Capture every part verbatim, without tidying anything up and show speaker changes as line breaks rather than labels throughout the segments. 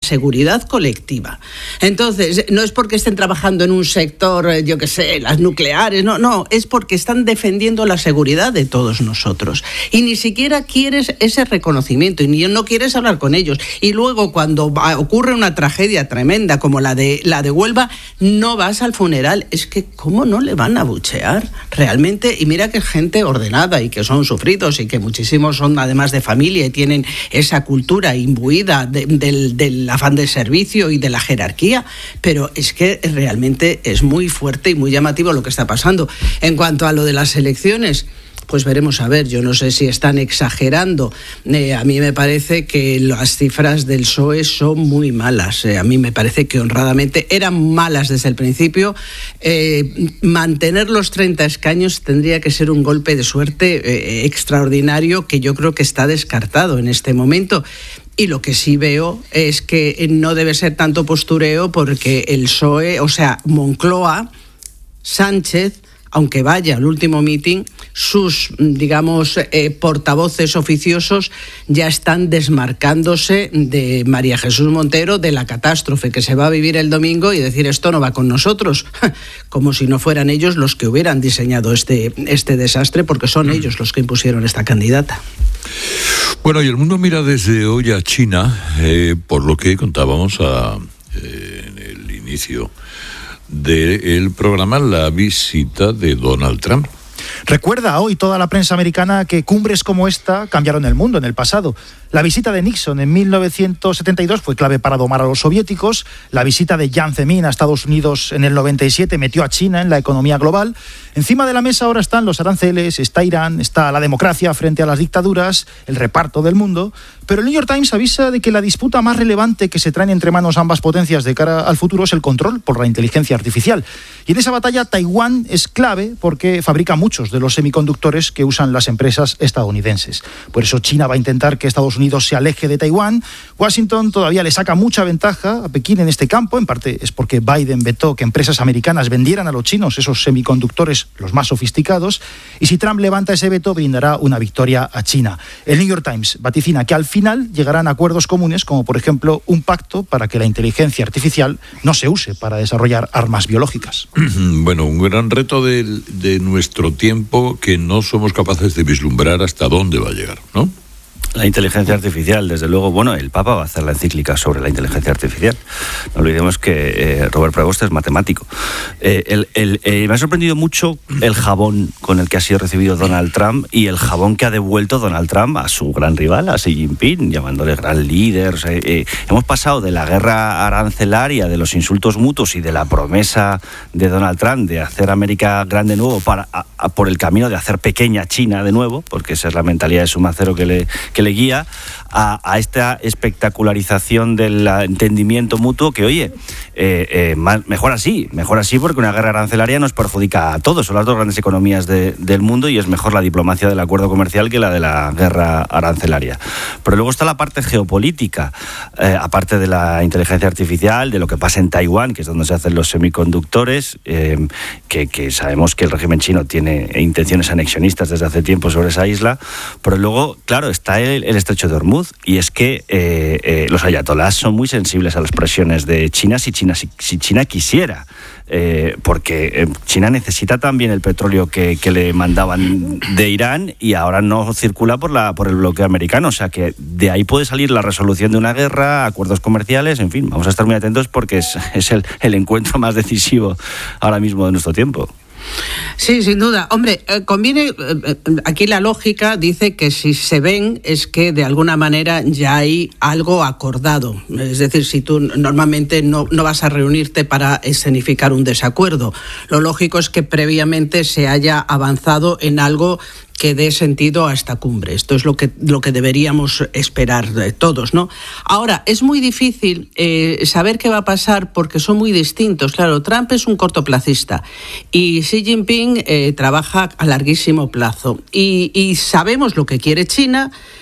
seguridad colectiva. Entonces, no es porque estén trabajando en un sector, yo qué sé, las nucleares, no, no, es porque están defendiendo la seguridad de todos nosotros. Y ni siquiera quieres ese reconocimiento, y ni no quieres hablar con ellos. Y luego, cuando ocurre una tragedia tremenda como la de, la de Huelva, no vas al funeral. Es que, ¿cómo no le van a abuchear? Realmente, y mira que es gente ordenada y que son sufridos y que muchísimos son además de familia y tienen esa cultura imbuida de, del, del afán de servicio y de la jerarquía, pero es que realmente es muy fuerte y muy llamativo lo que está pasando. En cuanto a lo de las elecciones, pues veremos a ver, yo no sé si están exagerando. Eh, a mí me parece que las cifras del P S O E son muy malas. Eh, a mí me parece que honradamente eran malas desde el principio. Eh, mantener los treinta escaños tendría que ser un golpe de suerte eh, extraordinario que yo creo que está descartado en este momento. Y lo que sí veo es que no debe ser tanto postureo porque el P S O E, o sea, Moncloa, Sánchez, aunque vaya al último meeting, sus, digamos, eh, portavoces oficiosos ya están desmarcándose de María Jesús Montero, de la catástrofe que se va a vivir el domingo, y decir esto no va con nosotros, como si no fueran ellos los que hubieran diseñado este, este desastre, porque son ellos los que impusieron esta candidata.
Bueno, y el mundo mira desde hoy a China, eh, por lo que contábamos a, eh, en el inicio del programa, la visita de Donald Trump.
Recuerda hoy toda la prensa americana que cumbres como esta cambiaron el mundo en el pasado. La visita de Nixon en mil novecientos setenta y dos fue clave para domar a los soviéticos. La visita de Jiang Zemin a Estados Unidos en el noventa y siete metió a China en la economía global. Encima de la mesa ahora están los aranceles, está Irán, está la democracia frente a las dictaduras, el reparto del mundo. Pero el New York Times avisa de que la disputa más relevante que se traen entre manos ambas potencias de cara al futuro es el control por la inteligencia artificial. Y en esa batalla Taiwán es clave porque fabrica muchos de los semiconductores que usan las empresas estadounidenses. Por eso China va a intentar que Estados Unidos se aleje de Taiwán. Washington todavía le saca mucha ventaja a Pekín en este campo, en parte es porque Biden vetó que empresas americanas vendieran a los chinos esos semiconductores los más sofisticados, y si Trump levanta ese veto brindará una victoria a China. El New York Times vaticina que al final llegarán a acuerdos comunes, como por ejemplo un pacto para que la inteligencia artificial no se use para desarrollar armas biológicas.
Bueno, un gran reto de, de nuestro tiempo que no somos capaces de vislumbrar hasta dónde va a llegar, ¿no?
La inteligencia artificial, desde luego, bueno, el Papa va a hacer la encíclica sobre la inteligencia artificial. No olvidemos que eh, Robert Prevost es matemático. Eh, el, el, eh, me ha sorprendido mucho el jabón con el que ha sido recibido Donald Trump y el jabón que ha devuelto Donald Trump a su gran rival, a Xi Jinping, llamándole gran líder. O sea, eh, hemos pasado de la guerra arancelaria, de los insultos mutuos y de la promesa de Donald Trump de hacer América grande de nuevo para, a, a, por el camino de hacer pequeña China de nuevo, porque esa es la mentalidad de Sumacero que le... que le guía a, a esta espectacularización del entendimiento mutuo que, oye, eh, eh, más, mejor así, mejor así porque una guerra arancelaria nos perjudica a todos, son las dos grandes economías de, del mundo y es mejor la diplomacia del acuerdo comercial que la de la guerra arancelaria. Pero luego está la parte geopolítica, eh, aparte de la inteligencia artificial, de lo que pasa en Taiwán, que es donde se hacen los semiconductores, eh, que, que sabemos que el régimen chino tiene intenciones anexionistas desde hace tiempo sobre esa isla, pero luego, claro, está el, el estrecho de Hormuz, y es que eh, eh, los ayatolás son muy sensibles a las presiones de China si China, si, si China quisiera. Eh, porque eh, China necesita también el petróleo que, que le mandaban de Irán y ahora no circula por la por el bloqueo americano, o sea que de ahí puede salir la resolución de una guerra, acuerdos comerciales, en fin, vamos a estar muy atentos porque es, es el, el encuentro más decisivo ahora mismo de nuestro tiempo.
Sí, sin duda. Hombre, eh, conviene, eh, aquí la lógica dice que si se ven es que de alguna manera ya hay algo acordado. Es decir, si tú normalmente no, no vas a reunirte para escenificar un desacuerdo, lo lógico es que previamente se haya avanzado en algo que dé sentido a esta cumbre. Esto es lo que, lo que deberíamos esperar de todos, ¿no? Ahora, es muy difícil eh, saber qué va a pasar porque son muy distintos. Claro, Trump es un cortoplacista y Xi Jinping eh, trabaja a larguísimo plazo. Y, y sabemos lo que quiere China,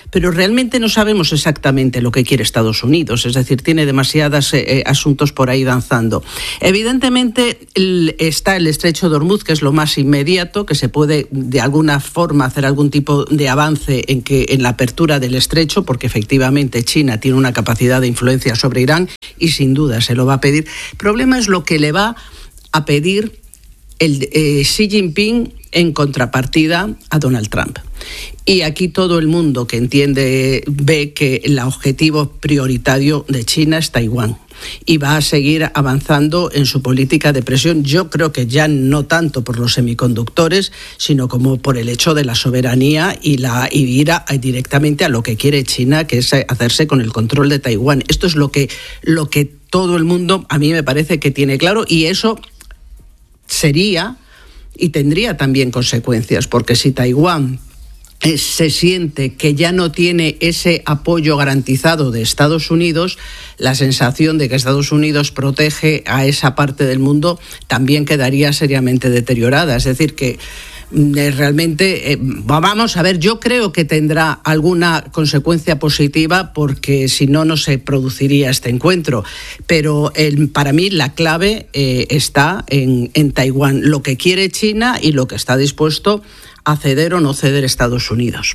pero realmente no sabemos exactamente lo que quiere Estados Unidos, es decir, tiene demasiados eh, asuntos por ahí danzando. Evidentemente el, está el estrecho de Hormuz, que es lo más inmediato, que se puede de alguna forma hacer algún tipo de avance en, que, en la apertura del estrecho, porque efectivamente China tiene una capacidad de influencia sobre Irán y sin duda se lo va a pedir. El problema es lo que le va a pedir el eh, Xi Jinping en contrapartida a Donald Trump. Y aquí todo el mundo que entiende ve que el objetivo prioritario de China es Taiwán y va a seguir avanzando en su política de presión. Yo creo que ya no tanto por los semiconductores, sino como por el hecho de la soberanía y, la, y ir a, directamente a lo que quiere China, que es hacerse con el control de Taiwán. Esto es lo que, lo que todo el mundo, a mí me parece que tiene claro, y eso sería y tendría también consecuencias, porque si Taiwán eh, se siente que ya no tiene ese apoyo garantizado de Estados Unidos, la sensación de que Estados Unidos protege a esa parte del mundo también quedaría seriamente deteriorada. Es decir, que eh, realmente, eh, vamos a ver, yo creo que tendrá alguna consecuencia positiva, porque si no, no se produciría este encuentro. Pero el, para mí la clave eh, está en, en Taiwán, lo que quiere China y lo que está dispuesto a ceder o no ceder Estados Unidos.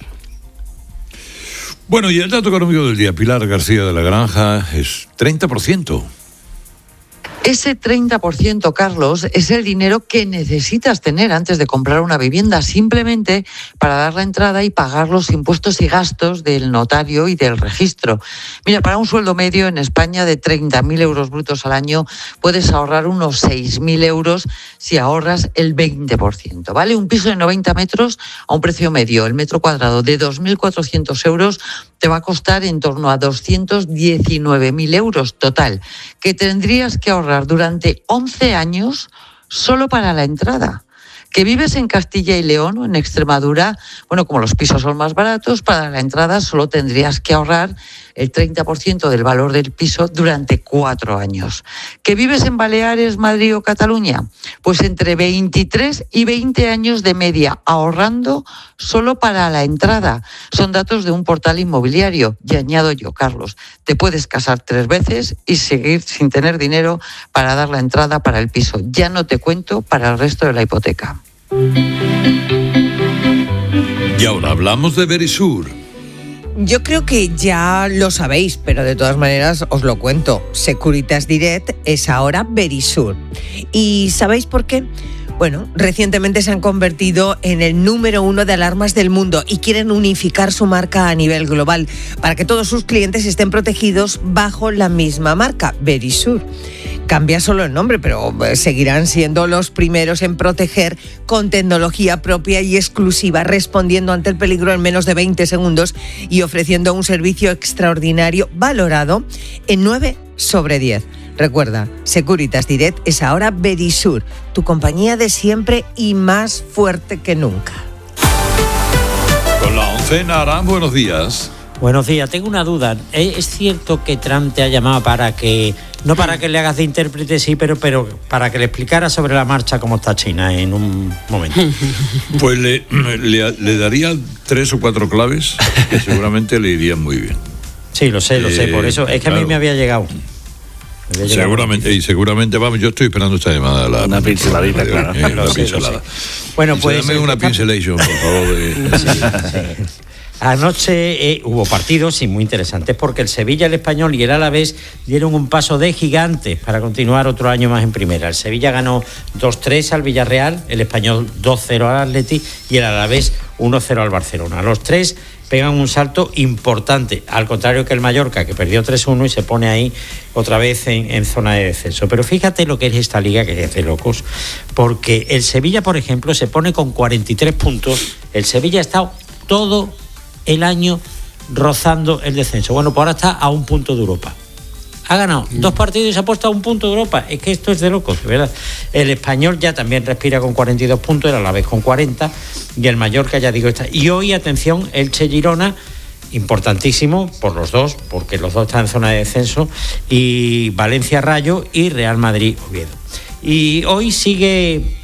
Bueno, y el dato económico del día, Pilar García de la Granja, es treinta por ciento.
Ese treinta por ciento, Carlos, es el dinero que necesitas tener antes de comprar una vivienda, simplemente para dar la entrada y pagar los impuestos y gastos del notario y del registro. Mira, para un sueldo medio en España de treinta mil euros brutos al año puedes ahorrar unos seis mil euros si ahorras el veinte por ciento. ¿Vale? Un piso de noventa metros a un precio medio, el metro cuadrado de dos mil cuatrocientos euros, te va a costar en torno a doscientos diecinueve mil euros total, que tendrías que ahorrar durante once años solo para la entrada. Que vives en Castilla y León o en Extremadura, bueno, como los pisos son más baratos, para la entrada solo tendrías que ahorrar el treinta por ciento del valor del piso durante cuatro años. ¿Que vives en Baleares, Madrid o Cataluña? Pues entre veintitrés y veinte años de media ahorrando solo para la entrada. Son datos de un portal inmobiliario. Y añado yo, Carlos, te puedes casar tres veces y seguir sin tener dinero para dar la entrada para el piso. Ya no te cuento para el resto de la hipoteca.
Y ahora hablamos de Verisur.
Yo creo que ya lo sabéis, pero de todas maneras os lo cuento. Securitas Direct es ahora Verisur. ¿Y sabéis por qué? Bueno, recientemente se han convertido en el número uno de alarmas del mundo y quieren unificar su marca a nivel global para que todos sus clientes estén protegidos bajo la misma marca, Verisur. Cambia solo el nombre, pero seguirán siendo los primeros en proteger con tecnología propia y exclusiva, respondiendo ante el peligro en menos de veinte segundos y ofreciendo un servicio extraordinario valorado en nueve sobre diez. Recuerda, Securitas Direct es ahora Verisur, tu compañía de siempre y más fuerte que nunca.
Con la oncena, Arán, buenos días.
Buenos días, tengo una duda. ¿Es cierto que Trump te ha llamado para que, no para que le hagas de intérprete, sí, pero, pero para que le explicara sobre la marcha cómo está China en un momento?
Pues le, le, le daría tres o cuatro claves que seguramente le irían muy bien.
Sí, lo sé, lo eh, sé, por eso. Es que claro. A mí me había llegado. Me había llegado
seguramente, y seguramente, vamos, yo estoy esperando esta llamada. La,
una pinceladita, claro.
Eh, una sí, pincelada.
Sí. Bueno, pues...
Dame una pincelation, por favor. De...
Sí, sí. Anoche eh, hubo partidos y muy interesantes porque el Sevilla, el Español y el Alavés dieron un paso de gigantes para continuar otro año más en primera. El Sevilla ganó dos tres al Villarreal, el Español dos cero al Atleti y el Alavés uno cero al Barcelona. Los tres pegan un salto importante, al contrario que el Mallorca, que perdió tres uno y se pone ahí otra vez en, en zona de descenso. Pero fíjate lo que es esta liga, que es de locos, porque el Sevilla, por ejemplo, se pone con cuarenta y tres puntos. El Sevilla ha estado todo el año rozando el descenso. Bueno, pues ahora está a un punto de Europa. Ha ganado mm. dos partidos y se ha puesto a un punto de Europa. Es que esto es de locos, de verdad. El Español ya también respira con cuarenta y dos puntos, el Alavés con cuarenta y el Mallorca, ya digo, está. Y hoy, atención, Elche Girona, importantísimo por los dos, porque los dos están en zona de descenso, y Valencia Rayo y Real Madrid Oviedo. Y hoy sigue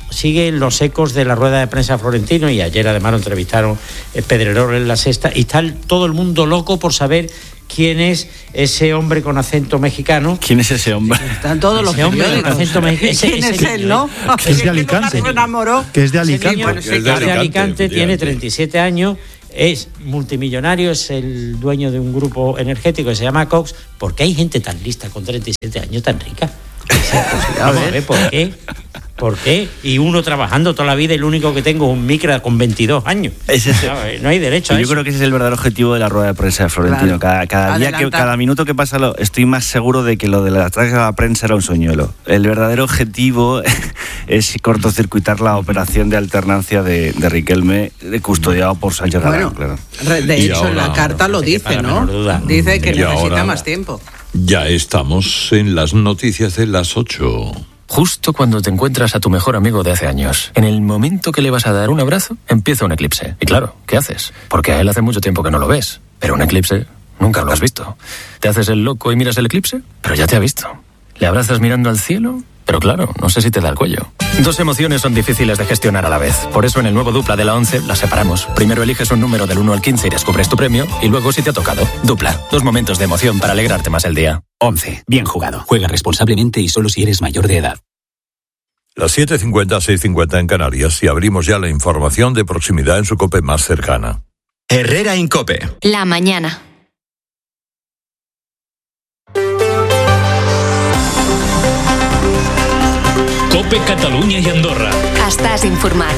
sigue los ecos de la rueda de prensa de Florentino, y ayer además lo entrevistaron eh, Pedrerol en La Sexta, y está todo el mundo loco por saber quién es ese hombre con acento mexicano.
¿Quién es ese hombre?
Están todos los
hombre con acento mexicano.
¿Quién es él, no?
Que es de Alicante.
Se enamoró.
Que es de Alicante.
Bueno,
Es de Alicante, tiene treinta y siete años, es multimillonario, es el dueño de un grupo energético que se llama Cox. ¿Por qué hay gente tan lista con treinta y siete años tan rica? Vamos a ver, ¿por qué? ¿Por qué? Y uno trabajando toda la vida y lo único que tengo es un micra con veintidós años. Es ese. No, no hay derecho a
Yo
eso.
creo que ese es el verdadero objetivo de la rueda de prensa de Florentino.
Claro.
Cada, cada día, que, cada minuto que pasa, lo, estoy más seguro de que lo de la ataque a la prensa era un soñuelo. El verdadero objetivo es cortocircuitar la operación de alternancia de, de Riquelme, de custodiado por Sánchez Galán,
Bueno,
claro.
de
Y
hecho, en la
ahora,
carta lo
no sé qué
dice,
para
¿no?
menor duda.
Dice que
Y
necesita
ahora-
más tiempo.
Ya estamos en las noticias de las ocho.
Justo cuando te encuentras a tu mejor amigo de hace años, en el momento que le vas a dar un abrazo, empieza un eclipse. Y claro, ¿qué haces? Porque a él hace mucho tiempo que no lo ves. Pero un eclipse nunca lo has visto. ¿Te haces el loco y miras el eclipse? Pero ya te ha visto. ¿Le abrazas mirando al cielo? Pero claro, no sé si te da el cuello. Dos emociones son difíciles de gestionar a la vez. Por eso en el nuevo Dupla de la once las separamos. Primero eliges un número del uno al quince y descubres tu premio. Y luego si te ha tocado. Dupla. Dos momentos de emoción para alegrarte más el día.
once. Bien jugado. Juega responsablemente y solo si eres mayor de edad.
Las siete cincuenta, seis cincuenta en Canarias, y abrimos ya la información de proximidad en su COPE más cercana.
Herrera Incope.
La mañana.
COPE Catalunya i Andorra.
Estàs informat.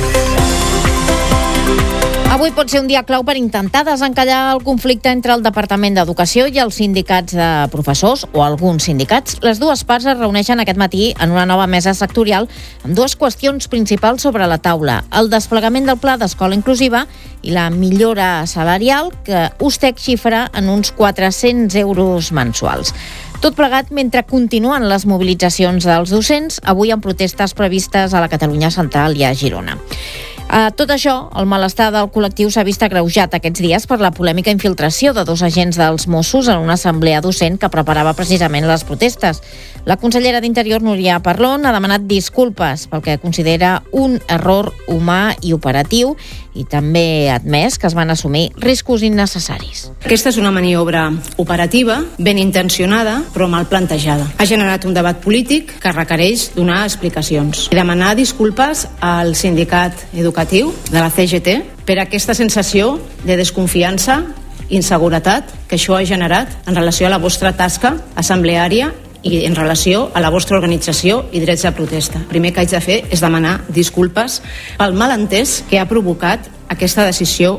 Avui pot ser un dia clau per intentar desencallar el conflicte entre el Departament d'Educació i els sindicats de professors, o alguns sindicats. Les dues parts es reuneixen aquest matí en una nova mesa sectorial amb dues qüestions principals sobre la taula: el desplegament del Pla d'Escola Inclusiva i la millora salarial, que U S T E C xifra en uns quatre-cents euros mensuals. Tot plegat mentre continuen les mobilitzacions dels docents, avui amb protestes previstes a la Catalunya Central i a Girona. A tot això, el malestar del col·lectiu s'ha vist agreujat aquests dies per la polèmica infiltració de dos agents dels Mossos en una assemblea docent que preparava precisament les protestes. La consellera d'Interior, Núria Parlon, ha demanat disculpes pel que considera un error humà i operatiu, i també ha admès que es van assumir riscos innecessaris.
Aquesta és una maniobra operativa, ben intencionada, però mal plantejada. Ha generat un debat polític que requereix donar explicacions i demanar disculpes al sindicat educatiu de la C G T per aquesta sensació de desconfiança, inseguretat que això ha generat en relació a la vostra tasca assembleària i en relació a la vostra organització i drets de protesta. El primer que haig de fer és demanar disculpes pel malentès que ha provocat aquesta decisió.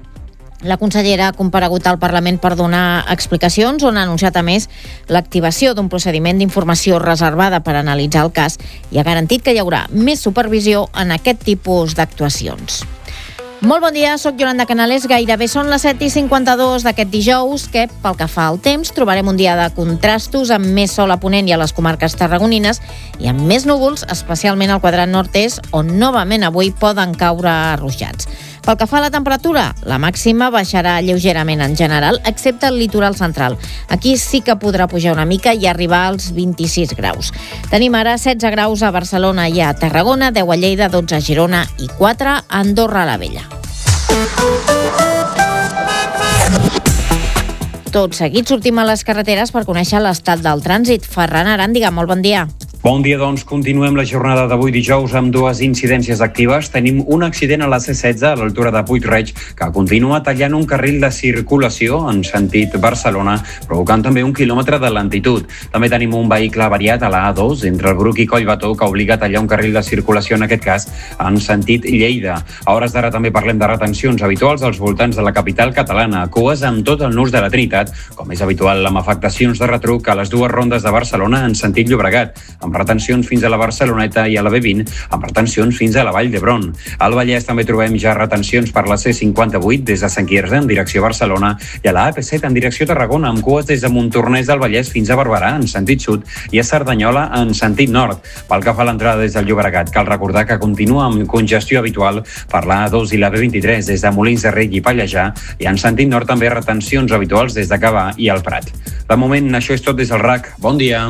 La consellera ha comparegut al Parlament per donar explicacions, on ha anunciat a més l'activació d'un procediment d'informació reservada per analitzar el cas, i ha garantit que hi haurà més supervisió en aquest tipus d'actuacions. Molt bon dia, soc Yolanda Canales. Gairebé són les set i cinquanta-dos d'aquest dijous, que, pel que fa al temps, trobarem un dia de contrastos, amb més sol a Ponent i a les comarques tarragonines, i amb més núvols, especialment al quadrant nord-est, on novament avui poden caure ruixats. Pel que fa a la temperatura, la màxima baixarà lleugerament en general, excepte el litoral central. Aquí sí que podrà pujar una mica i arribar als vint-i-sis graus. Tenim ara setze graus a Barcelona i a Tarragona, deu a Lleida, dotze a Girona i quatre a Andorra la Vella. Tot seguit sortim a les carreteres per conèixer l'estat del trànsit. Ferran Aràndiga, molt bon dia.
Bon dia, doncs. Continuem la jornada d'avui dijous amb dues incidències actives. Tenim un accident a la C setze a l'altura de Puig-reig que continua tallant un carril de circulació en sentit Barcelona, provocant també un quilòmetre de lentitud. També tenim un vehicle avariat a la A dos entre el Bruc i Collbató que obliga a tallar un carril de circulació, en aquest cas en sentit Lleida. A hores d'ara també parlem de retencions habituals als voltants de la capital catalana, cues amb tot el nus de la Trinitat, com és habitual amb afectacions de retruc a les dues rondes de Barcelona en sentit Llobregat, amb retencions fins a la Barceloneta, i a la B vint amb retencions fins a la Vall d'Hebron. Al Vallès també trobem ja retencions per la C cinquanta-vuit des de Sant Quirze en direcció Barcelona i a la A P set en direcció Tarragona, amb cues des de Montornès del Vallès fins a Barberà en sentit sud i a Cerdanyola en sentit nord. Pel que fa a l'entrada des del Llobregat, cal recordar que continua amb congestió habitual per la A dos i la B vint-i-tres des de Molins de Rei i Pallejà, i en sentit nord també retencions habituals des de Gavà i el Prat. De moment, això és tot des del R A C. Bon dia.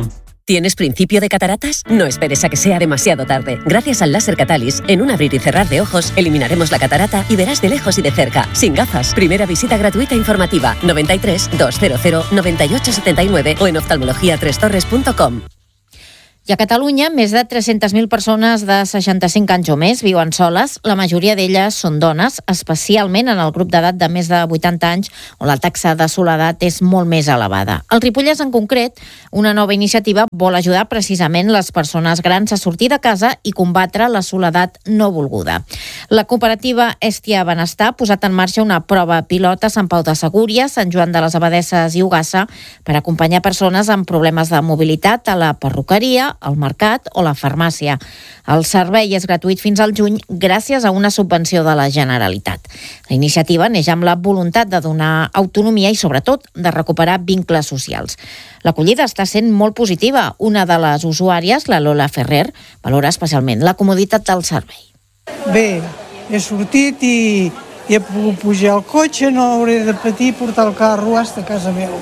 ¿Tienes principio de cataratas? No esperes a que sea demasiado tarde. Gracias al láser Catalyst, en un abrir y cerrar de ojos, eliminaremos la catarata y verás de lejos y de cerca, sin gafas. Primera visita gratuita informativa, noventa y tres, doscientos, noventa y ocho setenta y nueve o en oftalmología tres torres punto com.
I a Catalunya, més de tres-centes mil persones de seixanta-cinc anys o més viuen soles. La majoria d'elles són dones, especialment en el grup d'edat de més de vuitanta anys, on la taxa de soledat és molt més elevada. Al Ripollès, en concret, una nova iniciativa vol ajudar precisament les persones grans a sortir de casa i combatre la soledat no volguda. La cooperativa Estia Benestar ha posat en marxa una prova pilot a Sant Pau de Segúries, Sant Joan de les Abadesses i Ogassa per acompanyar persones amb problemes de mobilitat a la perruqueria, al mercat o la farmàcia. El servei és gratuït fins al juny gràcies a una subvenció de la Generalitat. La iniciativa neix amb la voluntat de donar autonomia i, sobretot, de recuperar vincles socials. L'acollida està sent molt positiva. Una de les usuàries, la Lola Ferrer, valora especialment la comoditat del servei.
Bé, he sortit i, i he pogut pujar al cotxe, no hauré de patir portar el carro fins a casa meva.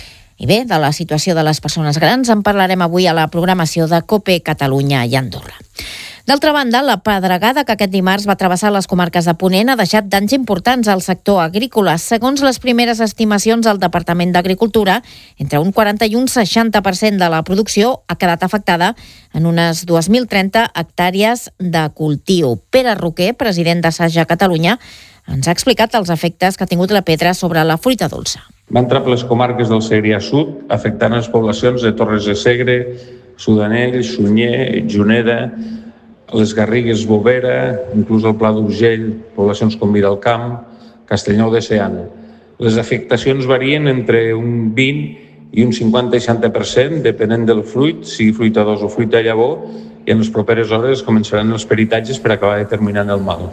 I bé, de la situació de les persones grans en parlarem avui a la programació de COPE Catalunya i Andorra. D'altra banda, la pedregada que aquest dimarts va travessar les comarques de Ponent ha deixat danys importants al sector agrícola. Segons les primeres estimacions del Departament d'Agricultura, entre un quaranta i un seixanta per cent de la producció ha quedat afectada en unes dos mil trenta hectàrees de cultiu. Pere Roquer, president de Saja Catalunya, ens ha explicat els efectes que ha tingut la pedra sobre la fruita dolça.
Va entrar per les comarques del Segrià Sud, afectant les poblacions de Torres de Segre, Sudanell, Sunyer, Juneda, les Garrigues, Bovera, inclús el Pla d'Urgell, poblacions com Miralcamp, Castellnou de Seana. Les afectacions varien entre un vint i un cinquanta a seixanta per cent, depenent del fruit, sigui fruita d'os o fruita de llavor, i en les properes hores començaran els peritatges per acabar determinant el mal.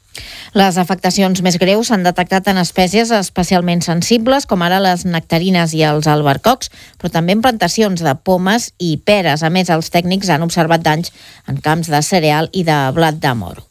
Les afectacions més greus s'han detectat en espècies especialment sensibles, com ara les nectarines i els albercocs, però també en plantacions de pomes i peres. A més, els tècnics han observat danys en camps de cereal i de blat de moro.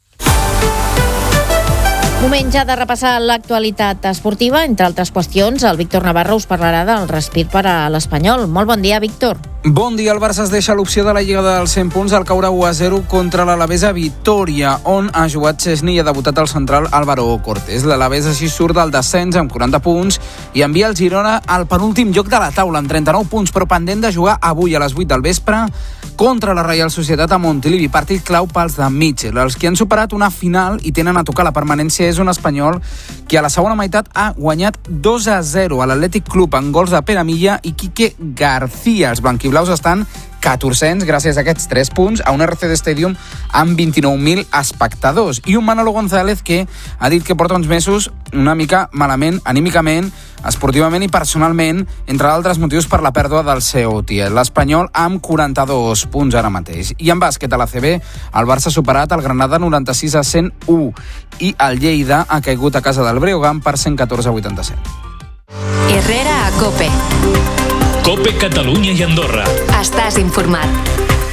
Moment ja de repassar l'actualitat esportiva. Entre altres qüestions, el Víctor Navarro us parlarà del respir per a l'Espanyol. Molt bon dia, Víctor.
Bon dia, el Barça es deixa l'opció de la Lliga dels cent punts al caure u a zero contra l'Alavés a Vitòria, on ha jugat Chesney i ha debutat el central Álvaro Cortés. L'Alavés així surt del descens amb quaranta punts i envia el Girona al penúltim lloc de la taula amb trenta-nou punts, però pendent de jugar avui a les vuit del vespre contra la Reial Societat a Montilivi, partit clau pels de Mitchell. Els que han superat una final i tenen a tocar la permanència és un espanyol que a la segona meitat ha guanyat dos a zero a l'Atlètic Club en gols de Pere Milla i Quique García. Els blanquiblaus estan catorzens gràcies a aquests tres punts a un R C D Stadium amb vint-i-nou mil espectadors. I un Manolo González que ha dit que porta uns mesos una mica malament, anímicament, esportivament i personalment, entre altres motius per la pèrdua del seu tiet. L'Espanyol amb quaranta-dos punts ara mateix. I en bàsquet a la C B, el Barça ha superat el Granada noranta-sis a cent u i el Lleida ha caigut a casa del Breogán per cent catorze a vuitanta-set.
Herrera a COPE.
COPE Catalunya i Andorra.
Estàs informat.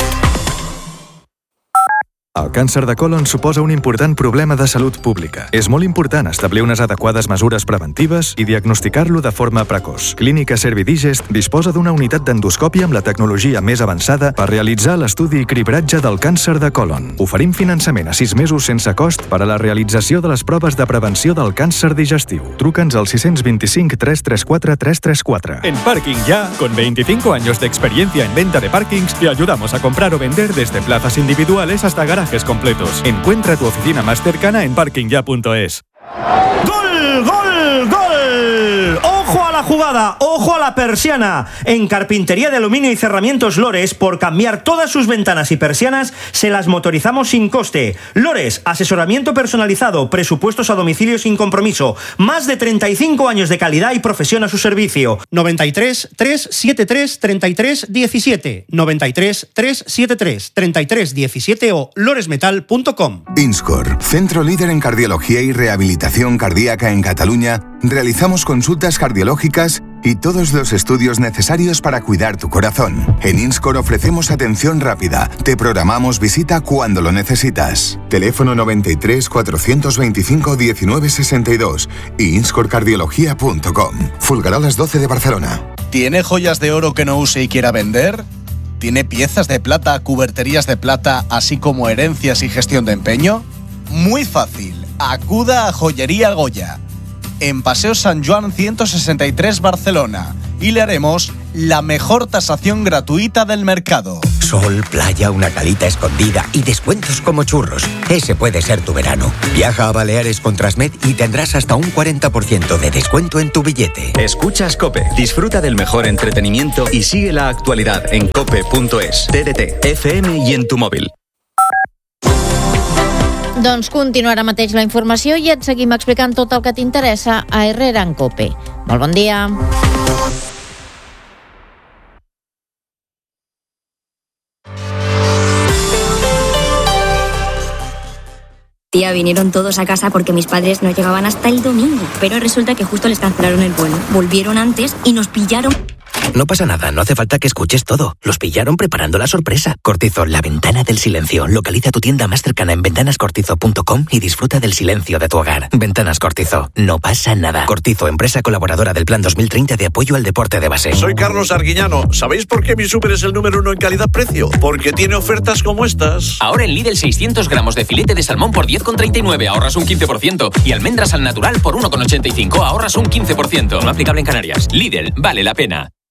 El càncer de còlon suposa un important problema de salut pública. És molt important establir unes adequades mesures preventives i diagnosticar-lo de forma precoç. Clínica Servidigest disposa d'una unitat d'endoscòpia amb la tecnologia més avançada per realitzar l'estudi i cribratge del càncer de còlon. Oferim finançament a sis mesos sense cost per a la realització de les proves de prevenció del càncer digestiu. Truca'ns al sis dos cinc, tres tres quatre, tres tres quatre.
En Parking Ya, con veinticinco años de experiencia en venta de parkings, te ayudamos a comprar o vender desde plazas individuales hasta garajes completos. Encuentra tu oficina más cercana en parking ya punto es.
¡Gol! ¡Gol! ¡Gol! ¡Ojo a la jugada! ¡Ojo a la persiana! En Carpintería de Aluminio y Cerramientos Lores, por cambiar todas sus ventanas y persianas, se las motorizamos sin coste. Lores, asesoramiento personalizado, presupuestos a domicilio sin compromiso, más de treinta y cinco años de calidad y profesión a su servicio. noventa y tres, trescientos setenta y tres, treinta y tres diecisiete, noventa y tres, trescientos setenta y tres, treinta y tres diecisiete o loresmetal punto com.
Inscor, centro líder en cardiología y rehabilitación cardíaca en Cataluña, realizamos consultas cardiológicas y todos los estudios necesarios para cuidar tu corazón. En Inscor ofrecemos atención rápida. Te programamos visita cuando lo necesitas. Teléfono noventa y tres, cuatrocientos veinticinco, diecinueve sesenta y dos y inscor cardiología punto com. Fulgarolas doce de Barcelona.
¿Tiene joyas de oro que no use y quiera vender?
¿Tiene piezas de plata, cuberterías de plata, así como herencias y gestión de empeño? Muy fácil. Acuda a Joyería Goya, en Paseo San Juan ciento sesenta y tres, Barcelona, y le haremos la mejor tasación gratuita del mercado.
Sol, playa, una calita escondida y descuentos como churros. Ese puede ser tu verano. Viaja a Baleares con Transmed y tendrás hasta un cuarenta por ciento de descuento en tu billete.
Escuchas COPE. Disfruta del mejor entretenimiento y sigue la actualidad en cope punto es, T D T, F M y en tu móvil.
Doncs continuarà mateix la informació i et seguim explicant tot el que t'interessa a Herrera en COPE. Molt bon dia.
Tía, vinieron todos a casa porque mis padres no llegaban hasta el domingo, pero resulta que justo les cancelaron el vuelo. Volvieron antes y nos pillaron.
No pasa nada, no hace falta que escuches todo. Los pillaron preparando la sorpresa. Cortizo, la ventana del silencio. Localiza tu tienda más cercana en ventanas cortizo punto com y disfruta del silencio de tu hogar. Ventanas Cortizo, no pasa nada. Cortizo, empresa colaboradora del Plan dos mil treinta de apoyo al deporte de base.
Soy Carlos Arguiñano. ¿Sabéis por qué mi súper es el número uno en calidad-precio? Porque tiene ofertas como estas.
Ahora en Lidl seiscientos gramos de filete de salmón por diez con treinta y nueve, ahorras un quince por ciento. Y almendras al natural por uno con ochenta y cinco, ahorras un quince por ciento. No aplicable en Canarias. Lidl, vale la pena.